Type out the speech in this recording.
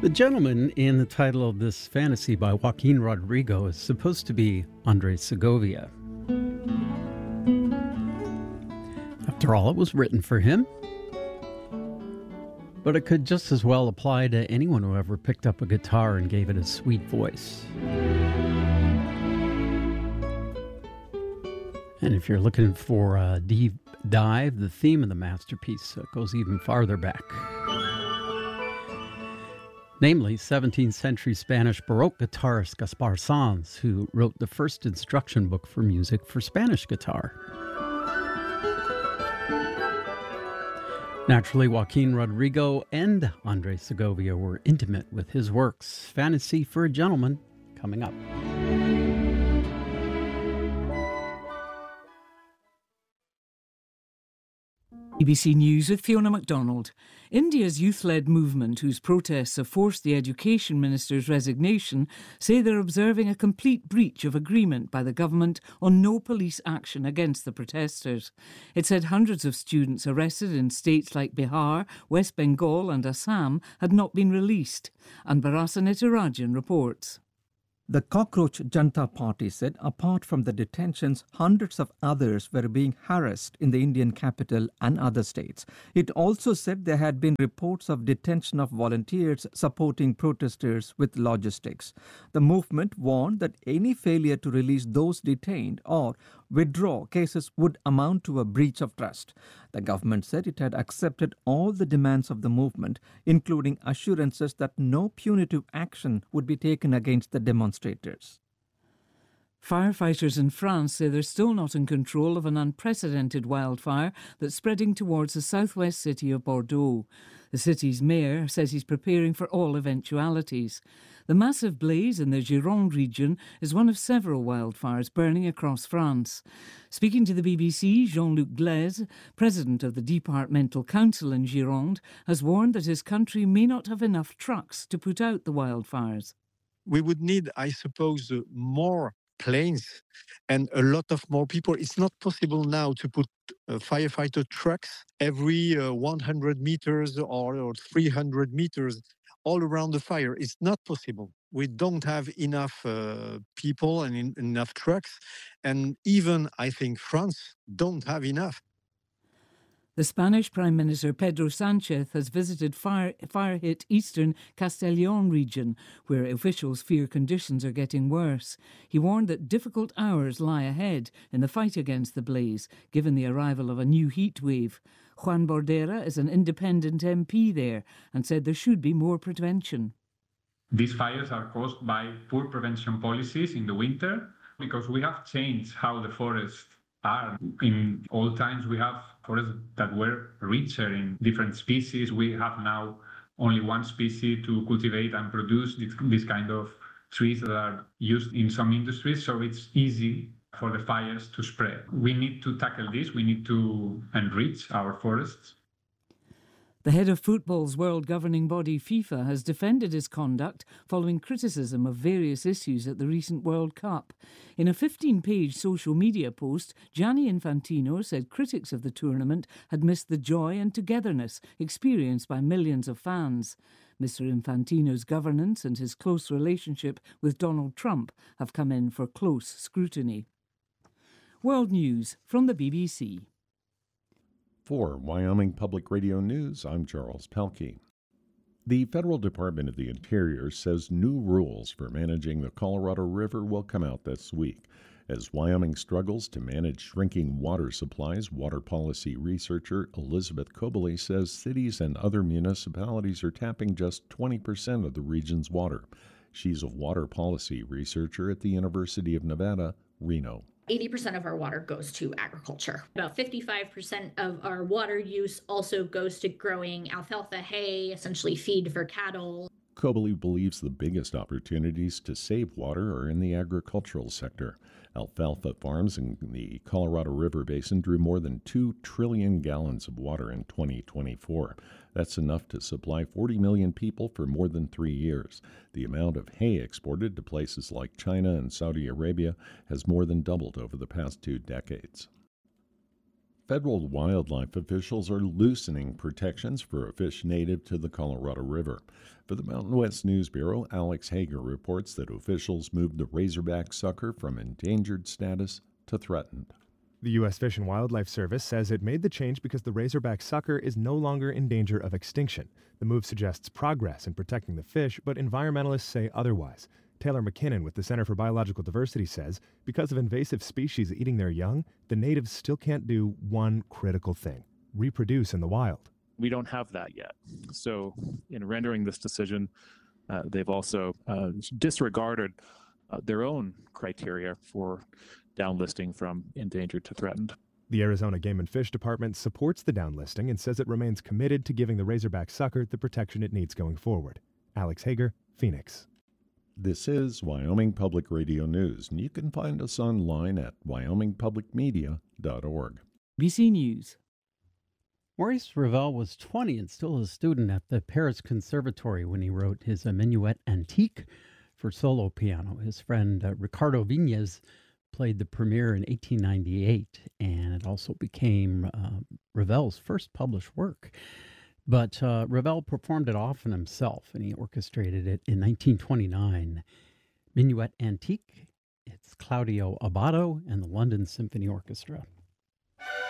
The gentleman in the title of this fantasy by Joaquin Rodrigo is supposed to be Andres Segovia. After all, it was written for him. But it could just as well apply to anyone who ever picked up a guitar and gave it a sweet voice. And if you're looking for a deep dive, the theme of the masterpiece goes even farther back. Namely, 17th century Spanish Baroque guitarist Gaspar Sanz, who wrote the first instruction book for music for Spanish guitar. Naturally, Joaquin Rodrigo and Andres Segovia were intimate with his works. Fantasy for a Gentleman, coming up. BBC News with Fiona MacDonald. India's youth-led movement, whose protests have forced the Education Minister's resignation, say they're observing a complete breach of agreement by the government on no police action against the protesters. It said hundreds of students arrested in states like Bihar, West Bengal and Assam had not been released. Anbarasan Nitarajan reports. The Cockroach Janata Party said apart from the detentions, hundreds of others were being harassed in the Indian capital and other states. It also said there had been reports of detention of volunteers supporting protesters with logistics. The movement warned that any failure to release those detained or withdraw cases would amount to a breach of trust. The government said it had accepted all the demands of the movement, including assurances that no punitive action would be taken against the demonstrators. Firefighters in France say they're still not in control of an unprecedented wildfire that's spreading towards the southwest city of Bordeaux. The city's mayor says he's preparing for all eventualities. The massive blaze in the Gironde region is one of several wildfires burning across France. Speaking to the BBC, Jean-Luc Glaise, president of the Departmental Council in Gironde, has warned that his country may not have enough trucks to put out the wildfires. We would need, I suppose, more planes and a lot of more people. It's not possible now to put firefighter trucks every 100 meters or 300 meters all around the fire. It's not possible. We don't have enough people and enough trucks. And even, I think, France don't have enough. The Spanish Prime Minister Pedro Sanchez has visited fire-hit eastern Castellón region, where officials fear conditions are getting worse. He warned that difficult hours lie ahead in the fight against the blaze, given the arrival of a new heat wave. Juan Bordera is an independent MP there and said there should be more prevention. These fires are caused by poor prevention policies in the winter, because we have changed how the forests are. In old times, we have forests that were richer in different species. We have now only one species to cultivate and produce this kind of trees that are used in some industries, so it's easy for the fires to spread. We need to tackle this. We need to enrich our forests. The head of football's world governing body, FIFA, has defended his conduct following criticism of various issues at the recent World Cup. In a 15-page social media post, Gianni Infantino said critics of the tournament had missed the joy and togetherness experienced by millions of fans. Mr. Infantino's governance and his close relationship with Donald Trump have come in for close scrutiny. World News from the BBC. For Wyoming Public Radio News, I'm Charles Pelkey. The Federal Department of the Interior says new rules for managing the Colorado River will come out this week. As Wyoming struggles to manage shrinking water supplies, water policy researcher Elizabeth Cobley says cities and other municipalities are tapping just 20% of the region's water. She's a water policy researcher at the University of Nevada, Reno. 80% of our water goes to agriculture. About 55% of our water use also goes to growing alfalfa hay, essentially feed for cattle. Cobley believes the biggest opportunities to save water are in the agricultural sector. Alfalfa farms in the Colorado River Basin drew more than 2 trillion gallons of water in 2024. That's enough to supply 40 million people for more than 3 years. The amount of hay exported to places like China and Saudi Arabia has more than doubled over the past 2 decades. Federal wildlife officials are loosening protections for a fish native to the Colorado River. For the Mountain West News Bureau, Alex Hager reports that officials moved the razorback sucker from endangered status to threatened. The U.S. Fish and Wildlife Service says it made the change because the razorback sucker is no longer in danger of extinction. The move suggests progress in protecting the fish, but environmentalists say otherwise. Taylor McKinnon with the Center for Biological Diversity says because of invasive species eating their young, the natives still can't do one critical thing: reproduce in the wild. We don't have that yet. So in rendering this decision, they've also disregarded their own criteria for downlisting from endangered to threatened. The Arizona Game and Fish Department supports the downlisting and says it remains committed to giving the razorback sucker the protection it needs going forward. Alex Hager, Phoenix. This is Wyoming Public Radio News, and you can find us online at wyomingpublicmedia.org. BC News. Maurice Ravel was 20 and still a student at the Paris Conservatory when he wrote his Minuet Antique for solo piano. His friend Ricardo Viñez played the premiere in 1898, and it also became Ravel's first published work. But Ravel performed it often himself, and he orchestrated it in 1929. Minuet Antique, it's Claudio Abbado and the London Symphony Orchestra.